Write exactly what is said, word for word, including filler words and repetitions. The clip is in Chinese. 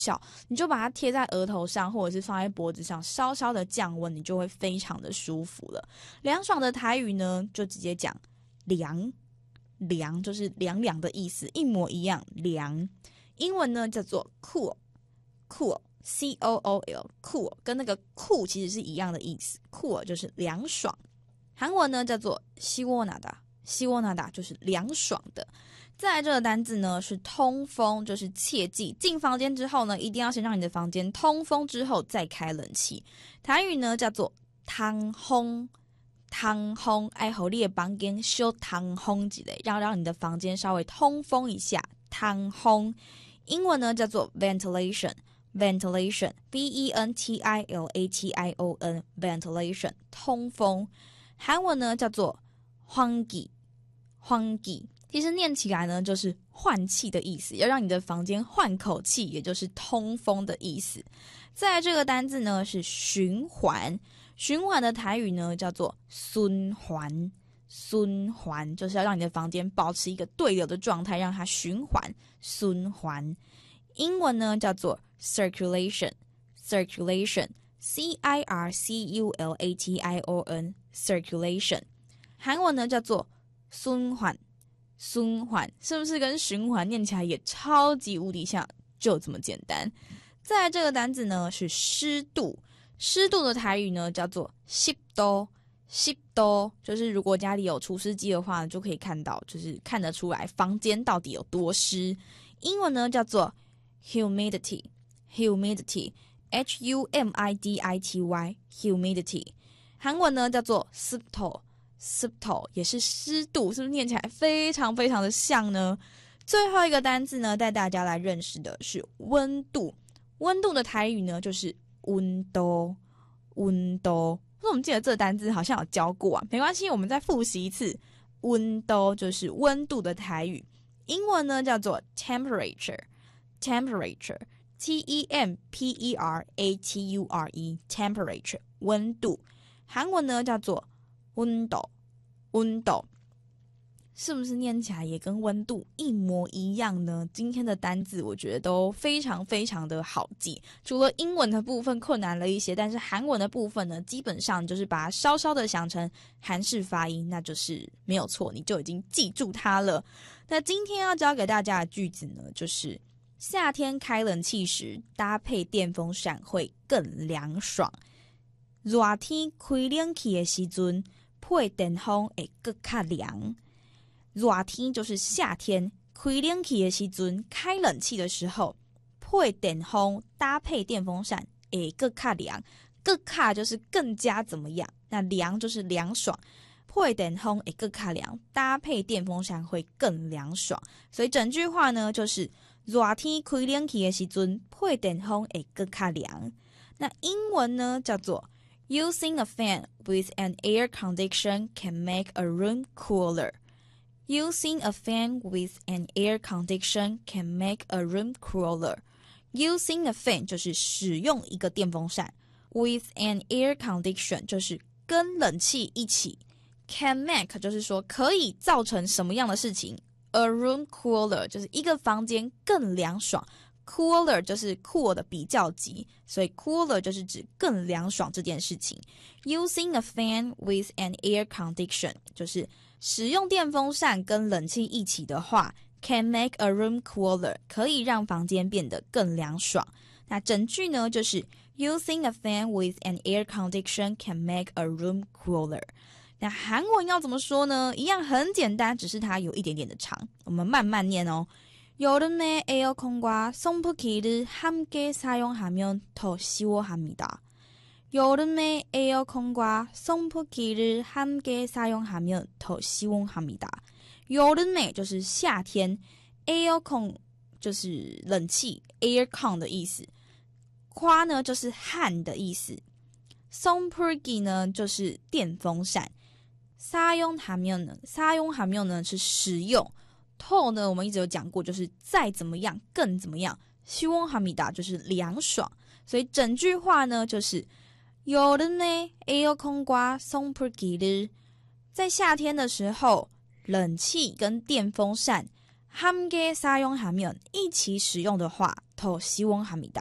效，你就把它贴在额头上或者是放在脖子上，稍稍的降温，你就会非常的舒服了。凉爽的台语呢，就直接讲凉，凉就是凉凉的意思，一模一样，凉。英文呢叫做 cool cool C O O L cool， 跟那个酷其实是一样的意思， cool 就是凉爽。韩文呢叫做西沃纳达，西沃纳达就是凉爽的。再来这个单字呢是通风，就是切记进房间之后呢，一定要先让你的房间通风之后再开冷气。台语呢叫做通风，通风爱让你的房间小通风一下，让让你的房间稍微通风一下，通风。英文呢叫做 ventilation ventilation V E N T I L A T I O N ventilation 通风。韩文呢叫做换气换气，其实念起来呢就是换气的意思，要让你的房间换口气，也就是通风的意思。再来这个单字呢是循环，循环的台语呢叫做循环，循环就是要让你的房间保持一个对流的状态，让它循环，循环。英文呢叫做 circulation circulation C I R C U L A T I O N circulation。 韩文呢叫做循环，循环是不是跟循环念起来也超级无敌像，就这么简单。再来这个单字呢是湿度，湿度的台语呢叫做湿度，湿度就是如果家里有除湿机的话就可以看到，就是看得出来房间到底有多湿。英文呢叫做 humidity humidity H U M I D I T Y humidity。 韩文呢叫做湿度，湿度也是湿度，是不是念起来非常非常的像呢？最后一个单字呢带大家来认识的是温度，温度的台语呢就是温度，温度。我们记得这个单字好像有教过啊，没关系，我们再复习一次。温度就是温度的台语，英文呢叫做 temperature temperature T E M P E R A T U R E temperature 温度。韩文呢叫做温度，温度是不是念起来也跟温度一模一样呢？今天的单字我觉得都非常非常的好记，除了英文的部分困难了一些，但是韩文的部分呢，基本上就是把它稍稍的想成韩式发音，那就是没有错，你就已经记住它了。那今天要教给大家的句子呢，就是夏天开冷气时搭配电风扇会更凉爽，热天开冷气的时阵配电风会更较凉。热天就是夏天，开冷气的时阵，开冷气的时候，配电风搭配电风扇会更较凉，更较就是更加怎么样，那凉就是凉爽，配电风会更较凉，搭配电风扇会更凉爽。所以整句话呢就是热天开冷气的时阵，配电风会更较凉。那英文呢叫做 Using a fan with an air condition can make a room cooler.Using a fan with an air condition can make a room cooler. Using a fan 就是使用一个电风扇， with an air condition 就是跟冷气一起， can make 就是说可以造成什么样的事情， a room cooler 就是一个房间更凉爽， cooler 就是 cool 的比较级，所以 cooler 就是指更凉爽这件事情。 Using a fan with an air condition 就是使用电风扇跟冷气一起的话 can make a room cooler 可以让房间变得更凉爽。那整句呢就是 Using a fan with an air condition can make a room cooler。 那韩文要怎么说呢？一样很简单，只是它有一点点的长，我们慢慢念哦。여름에 에어컨과 선풍기를 함께 사용하면 더 시원합니다. 여름에 에어컨과 선풍기를 함께 사용하면 더 시원합니다. 여름에 就是夏天， 에어컨 就是冷气， aircon 的意思，夸呢就是汗的意思， 선풍기 呢就是电风扇， 사용하면 呢 사용하면 呢是使用，透呢我们一直有讲过，就是再怎么样更怎么样，시원합니다就是凉爽。所以整句话呢就是여름에 에어컨과 선풍기를在夏天的时候，冷气跟电风扇 함께 사용하면一起使用的话더 시원합니다